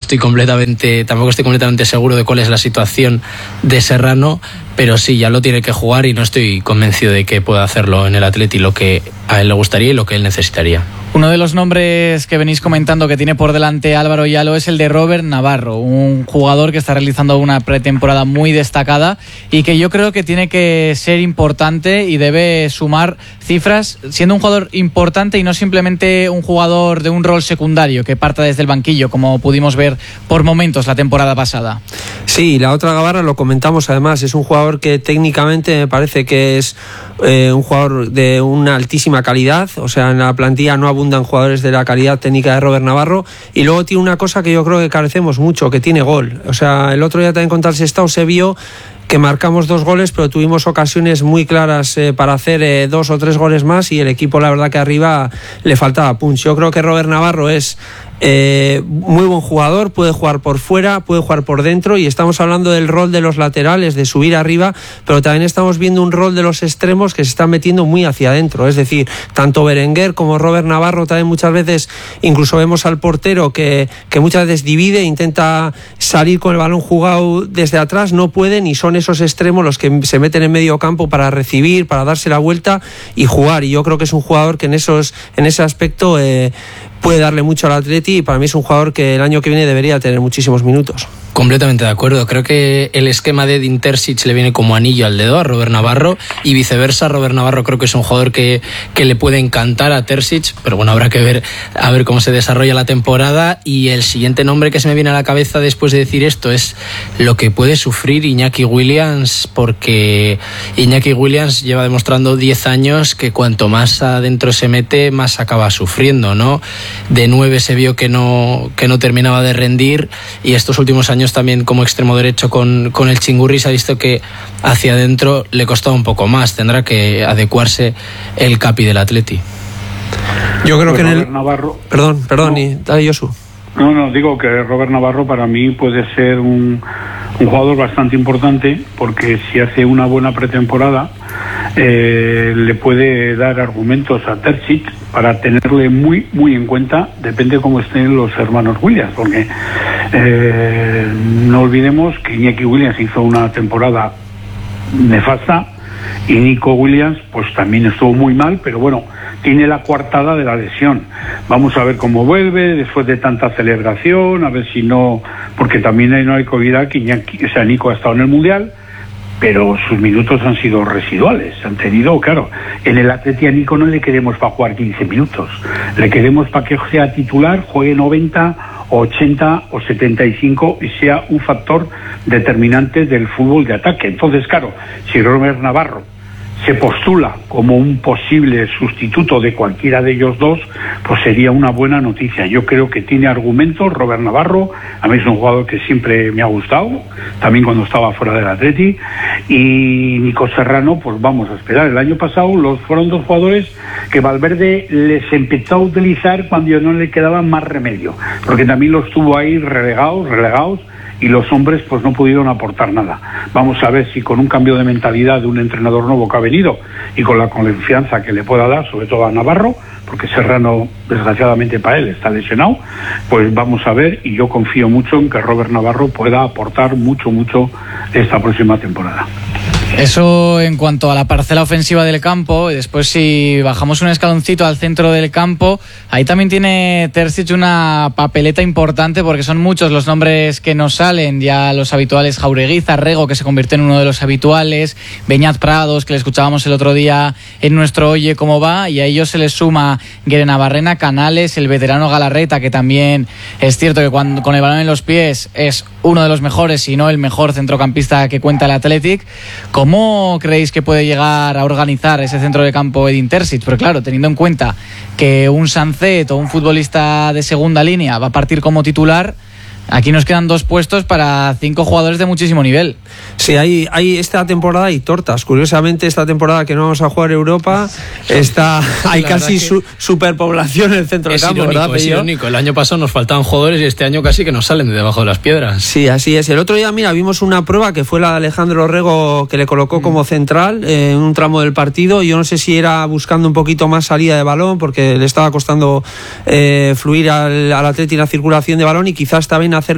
estoy completamente seguro de cuál es la situación de Serrano, pero sí, ya lo tiene que jugar y no estoy convencido de que pueda hacerlo en el Atleti, lo que a él le gustaría y lo que él necesitaría. Uno de los nombres que venís comentando que tiene por delante Álvaro Yalo es el de Robert Navarro, un jugador que está realizando una pretemporada muy destacada y que yo creo que tiene que ser importante y debe sumar cifras, siendo un jugador importante y no simplemente un jugador de un rol secundario que parta desde el banquillo, como pudimos ver por momentos la temporada pasada. Sí, la otra Gabarra lo comentamos además, es un jugador que técnicamente me parece que es un jugador de una altísima calidad, o sea, en la plantilla no abundan jugadores de la calidad técnica de Robert Navarro, y luego tiene una cosa que yo creo que carecemos mucho, que tiene gol. O sea, el otro día también contra el Sestao se vio que marcamos 2 goles, pero tuvimos ocasiones muy claras para hacer 2 o 3 goles más, y el equipo, la verdad que arriba le faltaba punch. Yo creo que Robert Navarro es muy buen jugador, puede jugar por fuera, puede jugar por dentro, y estamos hablando del rol de los laterales, de subir arriba, pero también estamos viendo un rol de los extremos que se están metiendo muy hacia adentro, es decir, tanto Berenguer como Robert Navarro también muchas veces, incluso vemos al portero que muchas veces divide, intenta salir con el balón jugado desde atrás, no pueden, y son esos extremos los que se meten en medio campo para recibir, para darse la vuelta y jugar, y yo creo que es un jugador que en ese aspecto puede darle mucho al Atleti, y para mí es un jugador que el año que viene debería tener muchísimos minutos. Completamente de acuerdo. Creo que el esquema de Edin Terzic le viene como anillo al dedo a Robert Navarro, y viceversa. Robert Navarro creo que es un jugador que le puede encantar a Terzic, pero bueno, habrá que ver a ver cómo se desarrolla la temporada. Y el siguiente nombre que se me viene a la cabeza después de decir esto es lo que puede sufrir Iñaki Williams, porque Iñaki Williams lleva demostrando 10 años que cuanto más adentro se mete, más acaba sufriendo, ¿no? De 9 se vio que no terminaba de rendir, y estos últimos años también como extremo derecho con el Chingurri se ha visto que hacia adentro le costaba un poco más. Tendrá que adecuarse el capi del Atleti. Yo creo que en el Navarro... Perdón, no. Y dale, Josu. No, digo que Robert Navarro para mí puede ser un jugador bastante importante, porque si hace una buena pretemporada le puede dar argumentos a Terzic para tenerle muy muy en cuenta, depende cómo estén los hermanos Williams, porque no olvidemos que Iñaki Williams hizo una temporada nefasta y Nico Williams pues también estuvo muy mal, pero bueno, tiene la coartada de la lesión. Vamos a ver cómo vuelve después de tanta celebración, a ver si no, porque también no hay que olvidar que Nico ha estado en el Mundial, pero sus minutos han sido residuales. Han tenido, claro, en el Atleti a Nico no le queremos para jugar 15 minutos, le queremos para que sea titular, juegue 90, 80 o 75 y sea un factor determinante del fútbol de ataque. Entonces, claro, si Robert Navarro se postula como un posible sustituto de cualquiera de ellos dos, pues sería una buena noticia. Yo creo que tiene argumentos Robert Navarro. A mí es un jugador que siempre me ha gustado, también cuando estaba fuera del Atleti. Y Nico Serrano, pues vamos a esperar. El año pasado fueron 2 jugadores que Valverde les empezó a utilizar cuando no le quedaba más remedio, porque también los tuvo ahí relegados, y los hombres pues no pudieron aportar nada. Vamos a ver si con un cambio de mentalidad de un entrenador nuevo que ha venido y con la confianza que le pueda dar, sobre todo a Navarro, porque Serrano, desgraciadamente para él, está lesionado, pues vamos a ver, y yo confío mucho en que Robert Navarro pueda aportar mucho esta próxima temporada. Eso en cuanto a la parcela ofensiva del campo. Y después, si bajamos un escaloncito al centro del campo, ahí también tiene Terzic una papeleta importante, porque son muchos los nombres que nos salen. Ya los habituales: Jauregui, Zarrego, que se convirtió en uno de los habituales, Beñat Prados, que le escuchábamos el otro día en nuestro Oye Cómo Va, y a ellos se les suma Guerenabarrena, Canales, el veterano Galarreta, que también es cierto que cuando con el balón en los pies es uno de los mejores, si no el mejor centrocampista que cuenta el Athletic. ¿Cómo creéis que puede llegar a organizar ese centro de campo Edin Terzic? Pero claro, teniendo en cuenta que un Sancet o un futbolista de segunda línea va a partir como titular, aquí nos quedan 2 puestos para 5 jugadores de muchísimo nivel. Sí, hay esta temporada hay tortas. Curiosamente, esta temporada que no vamos a jugar Europa, hay casi superpoblación en el centro de campo, ¿verdad? Es irónico. El año pasado nos faltaban jugadores y este año casi que nos salen de debajo de las piedras. Sí, así es. El otro día, mira, vimos una prueba que fue la de Alejandro Orrego, que le colocó como central en un tramo del partido. Yo no sé si era buscando un poquito más salida de balón, porque le estaba costando fluir al Atleti la circulación de balón, y quizás también